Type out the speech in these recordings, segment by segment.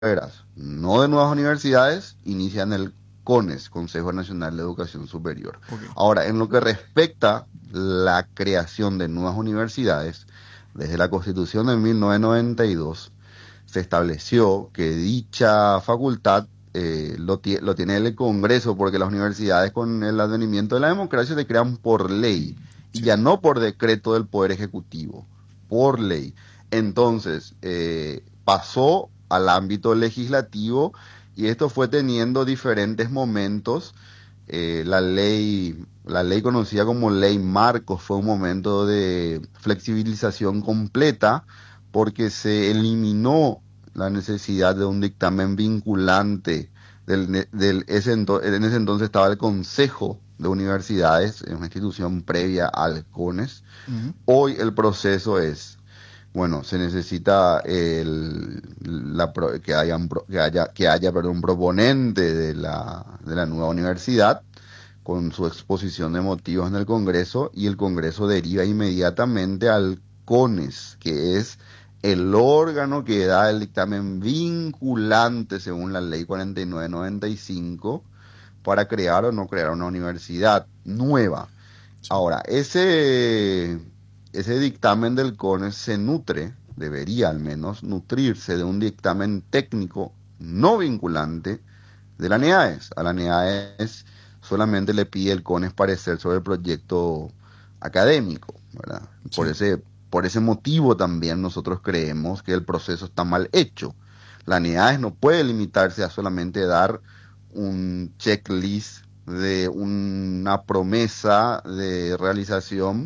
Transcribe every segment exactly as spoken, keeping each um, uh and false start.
carreras, no de nuevas universidades, inician el CONES, Consejo Nacional de Educación Superior. Okay. Ahora, en lo que respecta la creación de nuevas universidades, desde la Constitución de mil novecientos noventa y dos se estableció que dicha facultad eh, lo, lo tiene el Congreso, porque las universidades con el advenimiento de la democracia se crean por ley, y Sí. ya no por decreto del Poder Ejecutivo, por ley. Entonces, eh, pasó al ámbito legislativo y esto fue teniendo diferentes momentos. Eh, la ley, la ley conocida como Ley Marcos fue un momento de flexibilización completa porque se eliminó la necesidad de un dictamen vinculante. Del, del, ese ento, en ese entonces estaba el Consejo de Universidades, una institución previa al CONES. Uh-huh. Hoy el proceso es, bueno, se necesita el, la, que haya, que haya, que haya perdón, un proponente de la, de la nueva universidad con su exposición de motivos en el Congreso, y el Congreso deriva inmediatamente al CONES, que es el órgano que da el dictamen vinculante según la ley cuarenta y nueve noventa y cinco para crear o no crear una universidad nueva. Sí. Ahora, ese... ese dictamen del CONES se nutre, debería al menos nutrirse de un dictamen técnico no vinculante de la NEAES. A la NEAES solamente le pide el CONES parecer sobre el proyecto académico, ¿verdad? Sí. Por ese, por ese motivo también nosotros creemos que el proceso está mal hecho. La NEAES no puede limitarse a solamente dar un checklist de una promesa de realización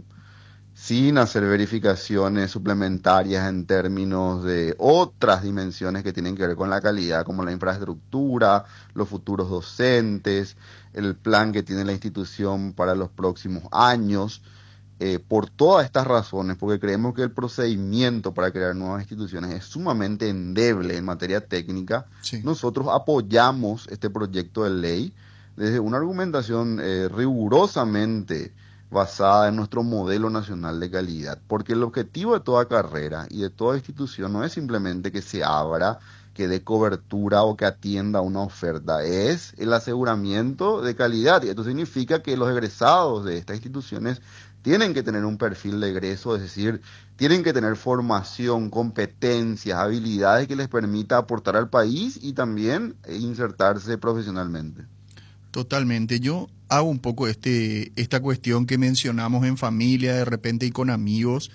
sin hacer verificaciones suplementarias en términos de otras dimensiones que tienen que ver con la calidad, como la infraestructura, los futuros docentes, el plan que tiene la institución para los próximos años. Eh, por todas estas razones, porque creemos que el procedimiento para crear nuevas instituciones es sumamente endeble en materia técnica, Sí. nosotros apoyamos este proyecto de ley desde una argumentación eh, rigurosamente basada en nuestro modelo nacional de calidad, porque el objetivo de toda carrera y de toda institución no es simplemente que se abra, que dé cobertura o que atienda una oferta, es el aseguramiento de calidad, y esto significa que los egresados de estas instituciones tienen que tener un perfil de egreso, es decir, tienen que tener formación, competencias, habilidades que les permita aportar al país y también insertarse profesionalmente. Totalmente. Yo hago un poco este, esta cuestión que mencionamos en familia, de repente y con amigos,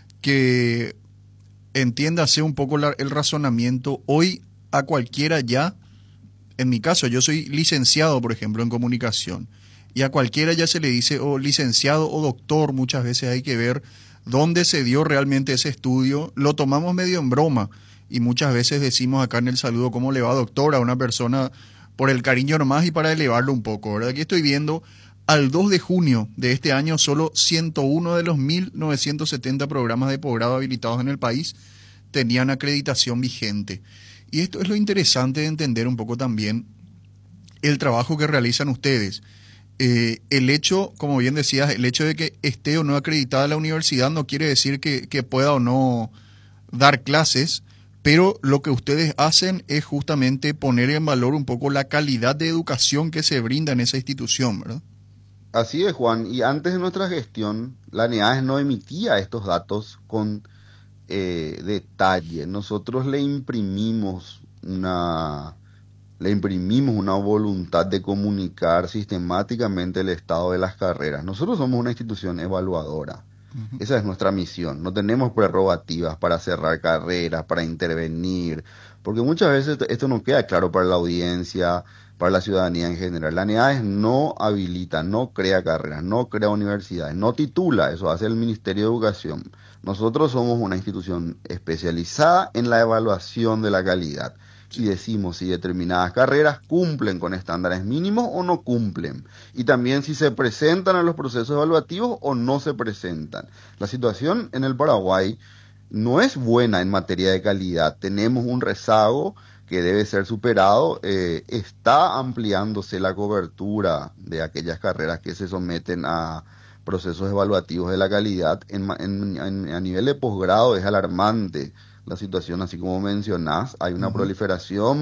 que entiéndase un poco la, el razonamiento. Hoy a cualquiera ya, en mi caso, yo soy licenciado, por ejemplo, en comunicación, y a cualquiera ya se le dice o licenciado o doctor. Muchas veces hay que ver dónde se dio realmente ese estudio. Lo tomamos medio en broma y muchas veces decimos acá en el saludo, ¿cómo le va, doctor?, a una persona por el cariño nomás y para elevarlo un poco, ¿verdad? Aquí estoy viendo, al dos de junio de este año, solo ciento uno de los mil novecientos setenta programas de posgrado habilitados en el país tenían acreditación vigente. Y esto es lo interesante de entender un poco también el trabajo que realizan ustedes. Eh, el hecho, como bien decías, el hecho de que esté o no acreditada la universidad no quiere decir que, que pueda o no dar clases, pero lo que ustedes hacen es justamente poner en valor un poco la calidad de educación que se brinda en esa institución, ¿verdad? Así es, Juan. Y antes de nuestra gestión, la NEAES no emitía estos datos con eh, detalle. Nosotros le imprimimos una, le imprimimos una voluntad de comunicar sistemáticamente el estado de las carreras. Nosotros somos una institución evaluadora. Uh-huh. Esa es nuestra misión. No tenemos prerrogativas para cerrar carreras, para intervenir, porque muchas veces esto no queda claro para la audiencia, para la ciudadanía en general. La NEAES no habilita, no crea carreras, no crea universidades, no titula, eso hace el Ministerio de Educación. Nosotros somos una institución especializada en la evaluación de la calidad. Y decimos si determinadas carreras cumplen con estándares mínimos o no cumplen. Y también si se presentan a los procesos evaluativos o no se presentan. La situación en el Paraguay no es buena en materia de calidad. Tenemos un rezago que debe ser superado. Eh, está ampliándose la cobertura de aquellas carreras que se someten a procesos evaluativos de la calidad. En, en, en, a nivel de posgrado es alarmante. la situación así como mencionás. Hay una Ujú. proliferación